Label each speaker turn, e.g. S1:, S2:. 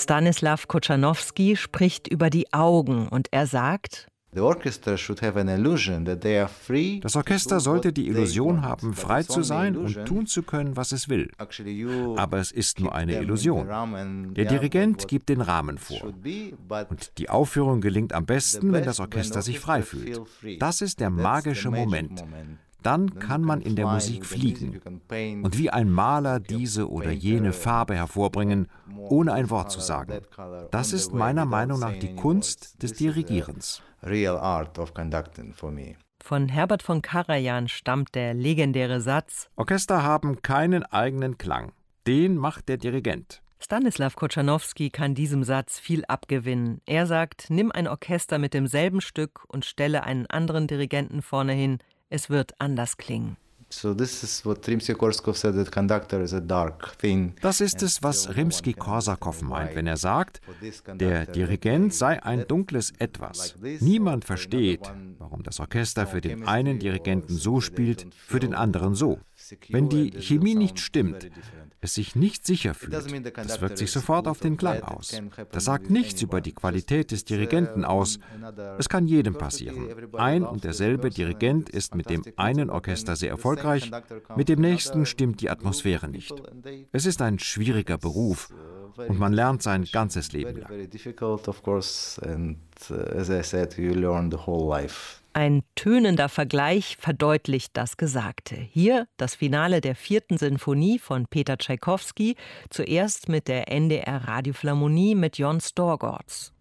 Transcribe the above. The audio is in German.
S1: Stanislaw Kochanowski spricht über die Augen und er sagt:
S2: Das Orchester sollte die Illusion haben, frei zu sein und tun zu können, was es will. Aber es ist nur eine Illusion. Der Dirigent gibt den Rahmen vor. Und die Aufführung gelingt am besten, wenn das Orchester sich frei fühlt. Das ist der magische Moment. Dann kann man in der Musik fliegen und wie ein Maler diese oder jene Farbe hervorbringen, ohne ein Wort zu sagen. Das ist meiner Meinung nach die Kunst des Dirigierens.
S1: Von Herbert von Karajan stammt der legendäre Satz:
S2: Orchester haben keinen eigenen Klang. Den macht der Dirigent.
S1: Stanislaw Kochanowski kann diesem Satz viel abgewinnen. Er sagt, nimm ein Orchester mit demselben Stück und stelle einen anderen Dirigenten vorne hin. Es wird anders klingen.
S2: Das ist es, was Rimski-Korsakow meint, wenn er sagt, der Dirigent sei ein dunkles Etwas. Niemand versteht, warum das Orchester für den einen Dirigenten so spielt, für den anderen so. Wenn die Chemie nicht stimmt, es sich nicht sicher fühlt, das wirkt sich sofort auf den Klang aus. Das sagt nichts über die Qualität des Dirigenten aus. Es kann jedem passieren. Ein und derselbe Dirigent ist mit dem einen Orchester sehr erfolgreich, mit dem nächsten stimmt die Atmosphäre nicht. Es ist ein schwieriger Beruf und man lernt sein ganzes Leben lang.
S1: Ein tönender Vergleich verdeutlicht das Gesagte. Hier das Finale der 4. Sinfonie von Peter Tschaikowski, zuerst mit der NDR Radiophilharmonie mit Jon Storgårds.